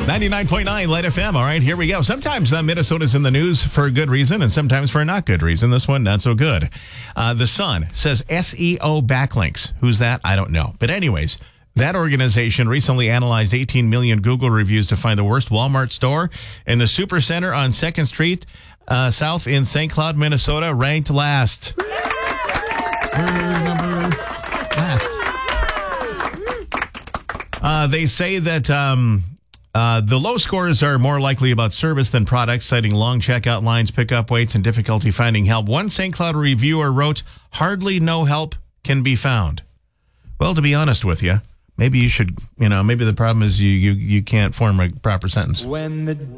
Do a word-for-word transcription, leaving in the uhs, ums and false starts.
ninety-nine point nine Light F M. All right, here we go. Sometimes uh, Minnesota's in the news for a good reason and sometimes for a not good reason. This one, not so good. Uh, the Sun says S E O backlinks. Who's that? I don't know. But anyways, that organization recently analyzed eighteen million Google reviews to find the worst Walmart store. And the Supercenter on second Street uh, South in Saint Cloud, Minnesota, ranked last. We're number last. Uh, they say that um, uh, the low scores are more likely about service than products, citing long checkout lines, pickup waits, and difficulty finding help. One Saint Cloud reviewer wrote, "Hardly no help can be found." Well, to be honest with you, maybe you should, you know, maybe the problem is you you, you can't form a proper sentence. When the